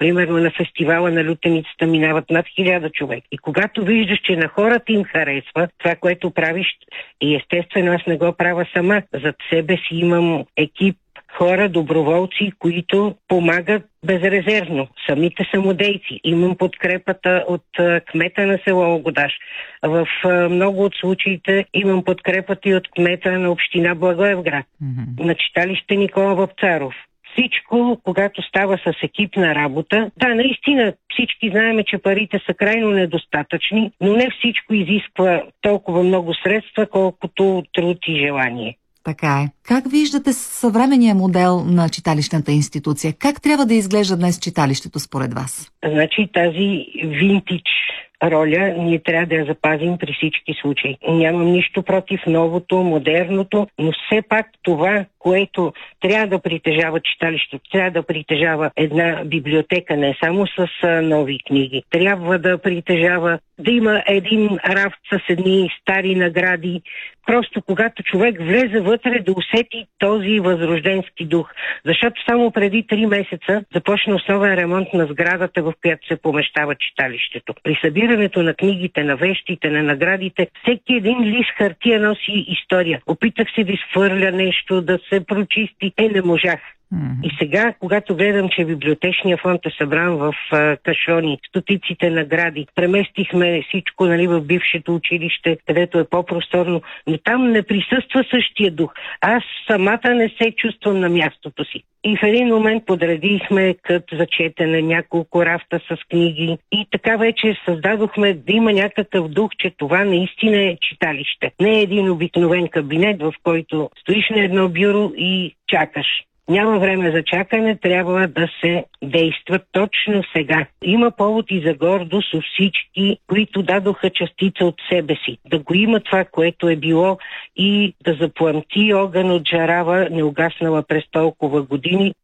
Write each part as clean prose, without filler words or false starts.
Примерно на фестивала на лютеницата минават над 1000 човек. И когато виждаш, че на хората им харесва това, което правиш, и естествено аз не го правя сама. Зад себе си имам екип хора, доброволци, които помагат безрезервно. Самите самодейци. Имам подкрепата от кмета на село Логодаж. В много от случаите имам подкрепата и от кмета на община Благоевград. На читалище Никола Вапцаров. Всичко, когато става с екипна работа, да, наистина всички знаем, че парите са крайно недостатъчни, но не всичко изисква толкова много средства, колкото труд и желание. Така е. Как виждате съвременния модел на читалищната институция? Как трябва да изглежда днес читалището според вас? Значи тази винтидж роля ние трябва да я запазим при всички случаи. Нямам нищо против новото, модерното, но все пак това, което трябва да притежава читалището, трябва да притежава една библиотека, не само с нови книги. Трябва да притежава, да има един рафт с едни стари награди. Просто когато човек влезе вътре, да усети този възрожденски дух. Защото само преди 3 месеца започна основен ремонт на сградата, в която се помещава читалището. При събирането на книгите, на вещите, на наградите, всеки един лист хартия носи история. Опитах се да изхвърля нещо, да се прочисти. Не можах. И сега, когато гледам, че библиотечният фонд е събран в кашони, стотиците награди, преместихме всичко, нали, в бившето училище, където е по-просторно, но там не присъства същия дух. Аз самата не се чувствам на мястото си. И в един момент подредихме кът за четене, няколко рафта с книги и така вече създадохме да има някакъв дух, че това наистина е читалище. Не е един обикновен кабинет, в който стоиш на едно бюро и чакаш. Няма време за чакане, трябва да се действа точно сега. Има повод и за гордост от всички, които дадоха частица от себе си. Да го има това, което е било и да запламти огън от жарава, неугаснала през толкова години.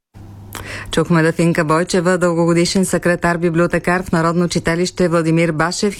Чухме Дафинка Бойчева, дългогодишен секретар, библиотекар в Народно читалище Владимир Башев,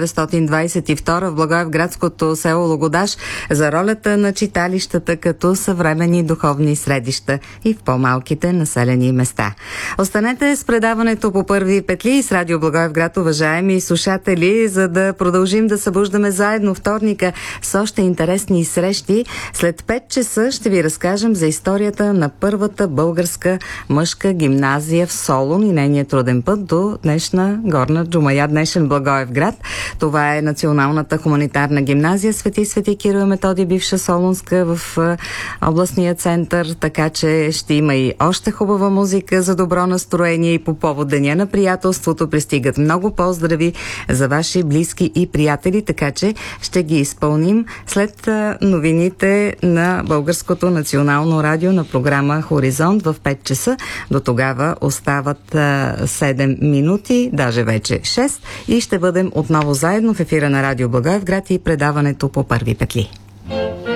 1922 в Благоевградското село Логодаж, за ролята на читалищата като съвременни духовни средища и в по-малките населени места. Останете с предаването по първи петли и с Радио Благоевград, уважаеми слушатели, за да продължим да събуждаме заедно вторника с още интересни срещи. След 5 часа ще ви разкажем за историята на първата българска мъжка гимназия в Солун и нейният труден път до днешна Горна Джумая, днешен Благоевград. Това е Националната хуманитарна гимназия Свети Кирил и Методий, бивша Солунска, в областния център, така че ще има и още хубава музика за добро настроение и по повод Деня на приятелството пристигат много поздрави за ваши близки и приятели, така че ще ги изпълним след новините на Българското национално радио на програма Хоризонт в 5 часа. До тогава остават 7 минути, даже вече 6 и ще бъдем отново заедно в ефира на Радио Благоевград и предаването по първи петли.